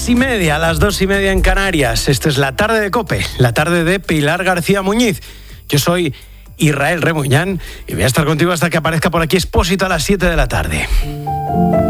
2:30, las 2:30 en Canarias. Esto es la tarde de COPE, la tarde de Pilar García Muñiz. Yo soy Israel Remuñán y voy a estar contigo hasta que aparezca por aquí Expósito a las 7 de la tarde.